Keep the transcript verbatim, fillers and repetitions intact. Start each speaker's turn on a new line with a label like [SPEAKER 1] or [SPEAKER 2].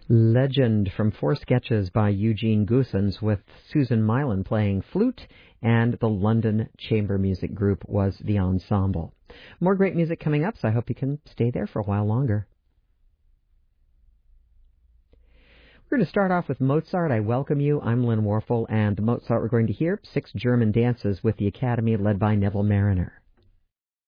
[SPEAKER 1] Legend from four sketches by Eugene Goosens with Susan Milan playing flute, and the London Chamber Music Group was the ensemble. More great music coming up, so I hope you can stay there for a while longer. We're going to start off with Mozart. I welcome you. I'm Lynn Warfel, and Mozart we're going to hear six German dances with the Academy led by Neville Mariner.